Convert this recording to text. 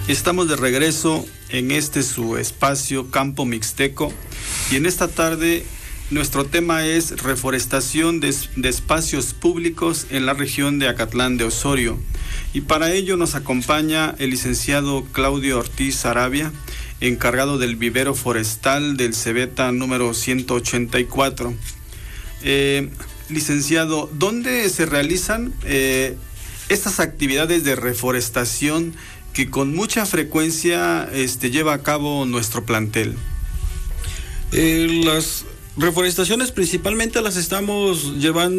Estamos de regreso en este su espacio Campo Mixteco y en esta tarde nuestro tema es reforestación de espacios públicos en la región de Acatlán de Osorio, y para ello nos acompaña el licenciado Claudio Ortiz Arabia, encargado del vivero forestal del Cebeta número 184. Licenciado, ¿dónde se realizan estas actividades de reforestación que con mucha frecuencia lleva a cabo nuestro plantel? Las reforestaciones principalmente las estamos llevando